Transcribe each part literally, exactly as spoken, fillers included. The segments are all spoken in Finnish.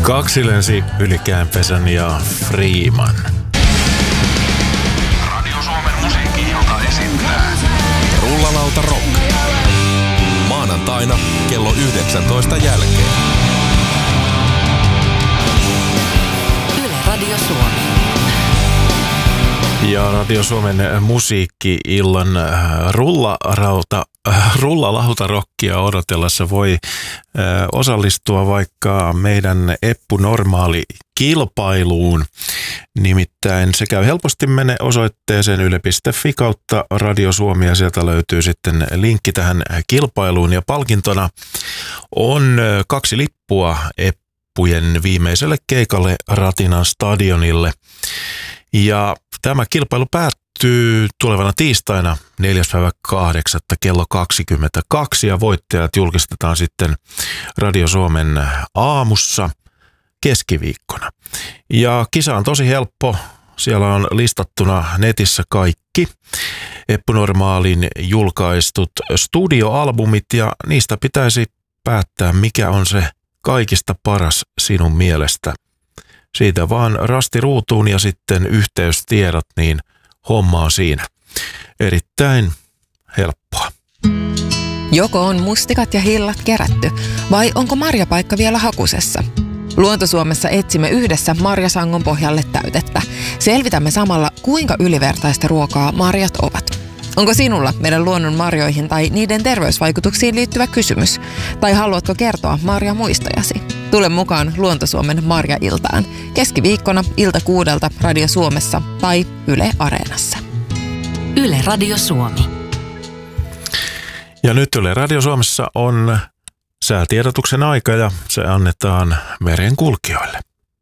Kaksi lensi yli Käänpesän ja Freeman. Radio Suomen musiikki-ilta esittää Rullalauta Rock. Maanantaina kello yhdeksäntoista jälkeen. Yle Radio Suomi. Ja Radio Suomen musiikki-illan rullarauta, rullalautarokkia odotellessa voi osallistua vaikka meidän Eppu Normaali kilpailuun. Nimittäin se käy helposti mene osoitteeseen yle piste fi kautta Radio Suomi ja sieltä löytyy sitten linkki tähän kilpailuun. Ja palkintona on kaksi lippua Eppujen viimeiselle keikalle Ratinan stadionille. Ja tämä kilpailu päättyy tulevana tiistaina neljäs päivä kahdeksatta kello kaksikymmentäkaksi ja voittajat julkistetaan sitten Radio Suomen aamussa keskiviikkona. Ja kisa on tosi helppo. Siellä on listattuna netissä kaikki Eppu Normaalin julkaistut studioalbumit ja niistä pitäisi päättää, mikä on se kaikista paras sinun mielestä. Siitä vaan rasti ruutuun ja sitten yhteystiedot, niin homma on siinä. Erittäin helppoa. Joko on mustikat ja hillat kerätty, vai onko marjapaikka vielä hakusessa? Luontosuomessa etsimme yhdessä marjasangon pohjalle täytettä. Selvitämme samalla, kuinka ylivertaista ruokaa marjat ovat. Onko sinulla meidän luonnon marjoihin tai niiden terveysvaikutuksiin liittyvä kysymys? Tai haluatko kertoa marjamuistojasi? Tule mukaan Luontosuomen Marja-iltaan. Keskiviikkona ilta kuudelta Radio Suomessa tai Yle Areenassa. Yle Radio Suomi. Ja nyt Yle Radio Suomessa on säätiedotuksen aika ja se annetaan merenkulkijoille.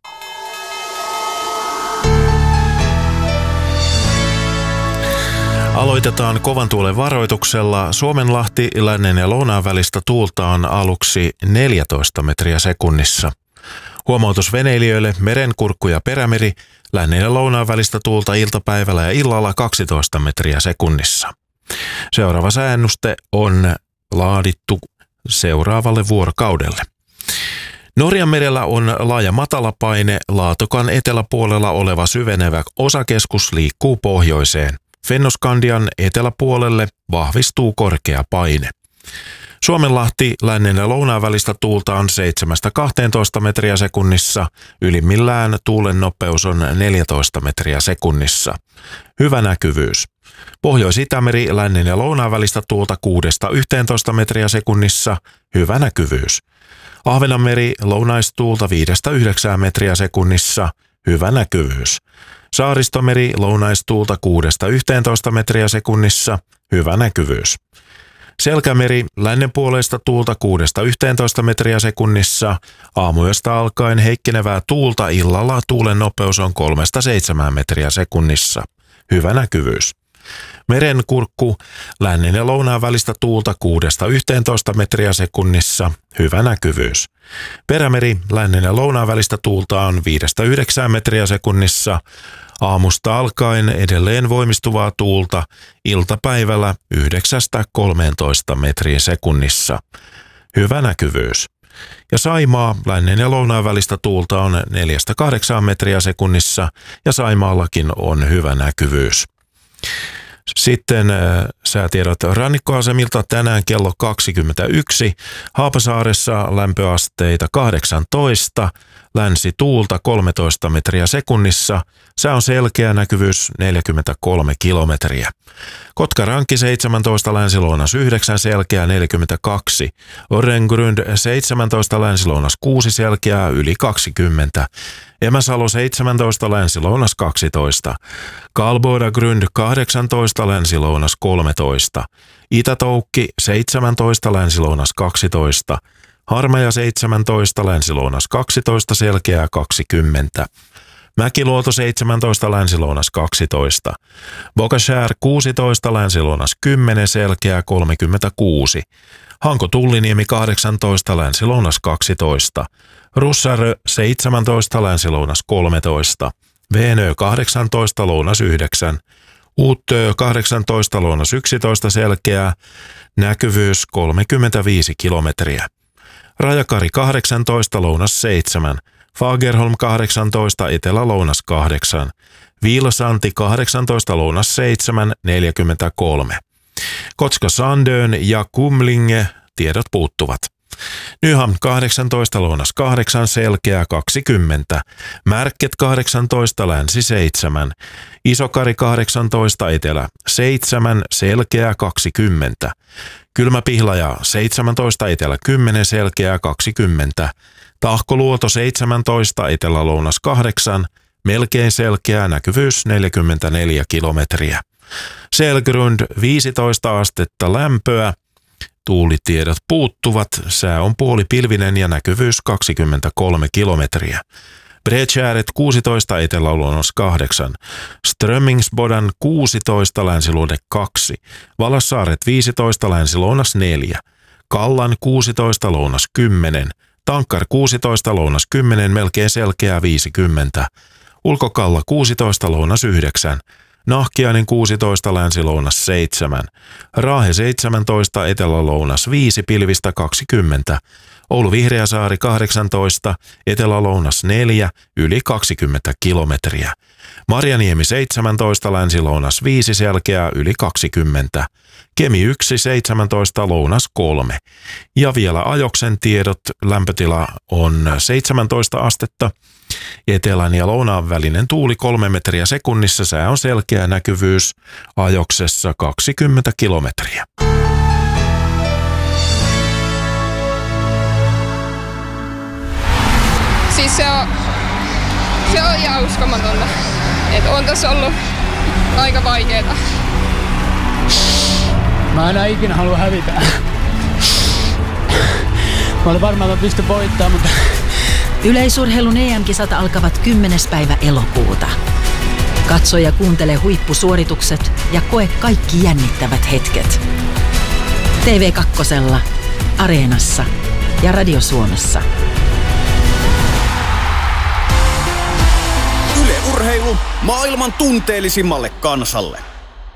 Aloitetaan kovan tuulen varoituksella. Suomenlahti, lännen ja lounaan välistä tuulta on aluksi neljätoista metriä sekunnissa. Huomautus veneilijöille, Merenkurkku ja Perämeri, lännen ja lounaan välistä tuulta iltapäivällä ja illalla kaksitoista metriä sekunnissa. Seuraava sääennuste on laadittu seuraavalle vuorokaudelle. Norjanmerellä on laaja matalapaine, Laatokan eteläpuolella oleva syvenevä osakeskus liikkuu pohjoiseen. Fennoskandian eteläpuolelle vahvistuu korkea paine. Suomenlahti, lännen ja lounaan välistä tuulta on seitsemästä kahteentoista metriä sekunnissa, ylimmillään tuulen nopeus on neljätoista metriä sekunnissa. Hyvä näkyvyys. Pohjois-Itämeri, lännen ja lounaan välistä tuulta kuudesta yhteentoista metriä sekunnissa, hyvä näkyvyys. Ahvenanmeri, lounaistuulta viidestä yhdeksään metriä sekunnissa, hyvä näkyvyys. Saaristomeri, lounaistuulta kuudesta yhteentoista metriä sekunnissa, hyvä näkyvyys. Selkämeri, lännenpuoleista tuulta kuudesta yhteentoista metriä sekunnissa, aamuyöstä alkaen heikkenevää tuulta, illalla tuulen nopeus on kolmesta seitsemään metriä sekunnissa, hyvä näkyvyys. Merenkurkku, lännen ja lounaan välistä tuulta kuudesta yhteentoista metriä sekunnissa, hyvä näkyvyys. Perämeri, lännen ja lounaan välistä tuulta on viidestä yhdeksään metriä sekunnissa, aamusta alkaen edelleen voimistuvaa tuulta, iltapäivällä yhdeksästä kolmeentoista metriä sekunnissa, hyvä näkyvyys. Ja Saimaa, lännen ja lounaan välistä tuulta on neljästä kahdeksaan metriä sekunnissa ja Saimaallakin on hyvä näkyvyys. Sitten äh, säätiedot rannikkoasemilta tänään kello kaksikymmentäyksi. Haapasaaressa lämpöasteita kahdeksantoista, länsi tuulta kolmetoista metriä sekunnissa. Sää on selkeä, näkyvyys neljäkymmentäkolme kilometriä. Kotkarankki seitsemäntoista, länsi-lounas yhdeksän, selkeä neljäkymmentäkaksi. Orrengrund seitsemäntoista, länsi-lounas kuusi, selkeää yli kaksikymmentä. Emäsalo seitsemäntoista, länsi-lounas kaksitoista. Kalbodagrund kahdeksantoista, länsi-lounas kolmetoista. Itätoukki seitsemäntoista, länsi-lounas kaksitoista. Harmaja seitsemäntoista, länsi-lounas kaksitoista, selkeää kaksikymmentä. Mäkiluoto seitsemäntoista, länsi-lounas kaksitoista. Bokashär kuusitoista, länsi-lounas kymmenen, selkeää kolmekymmentäkuusi. Hanko Tulliniemi kahdeksantoista, länsi-lounas kaksitoista. Russarö seitsemäntoista, länsi-lounas kolmetoista. Veenö kahdeksantoista, lounas yhdeksän. Uuttöö kahdeksantoista, lounas yksitoista, selkeää. Näkyvyys kolmekymmentäviisi kilometriä. Rajakari kahdeksantoista, lounas seitsemän. Fagerholm kahdeksantoista, Etelä-Lounas kahdeksan. Viilosanti kahdeksantoista, Lounas seitsemän, neljäkymmentäkolme. Kotka-Sandön ja Kumlinge, tiedot puuttuvat. Nyhamn kahdeksantoista, Lounas kahdeksan, selkeä kaksikymmentä. Märket kahdeksantoista, länsi seitsemän. Isokari kahdeksantoista, etelä seitsemän, selkeä kaksikymmentä. Kylmäpihlaja seitsemäntoista, etelä kymmenen, selkeä kaksikymmentä. Tahkoluoto seitsemäntoista, Etelä-Lounas kahdeksan, melkein selkeä, näkyvyys neljäkymmentäneljä kilometriä. Selgrund viisitoista astetta lämpöä. Tuulitiedot puuttuvat, sää on puolipilvinen ja näkyvyys kaksikymmentäkolme kilometriä. Bredkäret kuusitoista, Etelä-Lounas kahdeksan. Strömmingsbodan kuusitoista, Länsiluode kaksi. Valassaaret viisitoista, Länsi-Lounas neljä. Kallan kuusitoista, Lounas kymmenen. Tankkar kuusitoista, Lounas kymmenen, melkein selkeää viisikymmentä. Ulkokalla kuusitoista, Lounas yhdeksän. Nahkiainen kuusitoista, Länsi-Lounas seitsemän. Raahe seitsemäntoista, Etelä-Lounas viisi, pilvistä kaksikymmentä. Oulu-Vihreäsaari kahdeksantoista, Etelä-Lounas neljä, yli kaksikymmentä kilometriä. Marjaniemi seitsemäntoista, Länsi-Lounas viisi, selkeää yli kaksikymmentä. Kemi yksi, seitsemäntoista, Lounas kolme. Ja vielä ajoksen tiedot, lämpötila on seitsemäntoista astetta. Etelän ja lounaan välinen tuuli kolme metriä sekunnissa, sää on selkeä, näkyvyys ajoksessa kaksikymmentä kilometriä. Siis se on, se on ihan uskomatonta. Et on tässä ollut aika vaikeeta. Mä enää ikinä halua hävitä. Mä olin varmaan, että mä pystyn voittamaan, mutta... Yleisurheilun E M-kisat alkavat kymmenes päivä elokuuta. Katso ja kuuntele huippusuoritukset ja koe kaikki jännittävät hetket. T V kaksi, Areenassa ja Radio Suomessa. Yle Urheilu maailman tunteellisimmalle kansalle.